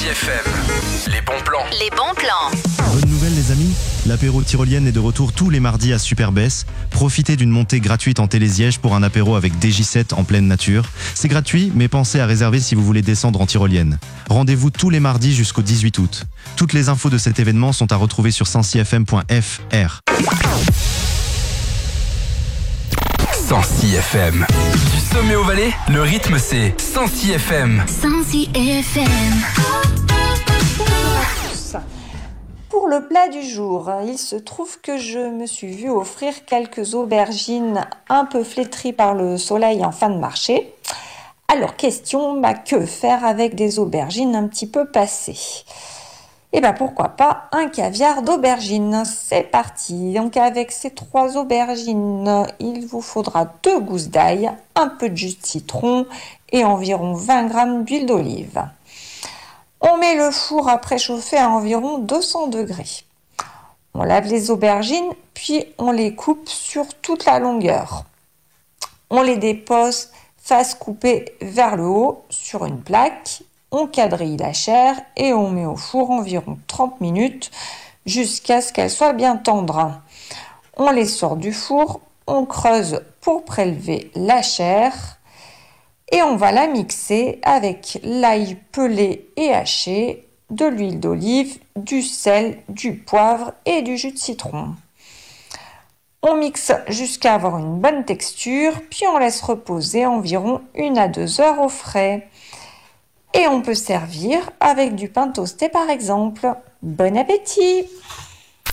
FM. Les bons plans. Les bons plans. Bonne nouvelle les amis, l'apéro tyrolienne est de retour tous les mardis à Superbès. Profitez d'une montée gratuite en télésiège pour un apéro avec DJ7 en pleine nature. C'est gratuit, mais pensez à réserver si vous voulez descendre en tyrolienne. Rendez-vous tous les mardis jusqu'au 18 août. Toutes les infos de cet événement sont à retrouver sur sancifm.fr. 106 FM. Du sommet au Valais, le rythme c'est 106 FM. 106 FM. Pour le plat du jour, il se trouve que je me suis vue offrir quelques aubergines un peu flétries par le soleil en fin de marché. Alors question, que faire avec des aubergines un petit peu passées ? Pourquoi pas un caviar d'aubergine. C'est parti. Donc avec ces 3 aubergines, il vous faudra 2 gousses d'ail, un peu de jus de citron et environ 20 g d'huile d'olive. On met le four à préchauffer à environ 200 degrés. On lave les aubergines, puis on les coupe sur toute la longueur. On les dépose face coupée vers le haut sur une plaque. On quadrille la chair et on met au four environ 30 minutes jusqu'à ce qu'elle soit bien tendre. On les sort du four, on creuse pour prélever la chair et on va la mixer avec l'ail pelé et haché, de l'huile d'olive, du sel, du poivre et du jus de citron. On mixe jusqu'à avoir une bonne texture, puis on laisse reposer environ 1 à 2 heures au frais. Et on peut servir avec du pain toasté par exemple. Bon appétit!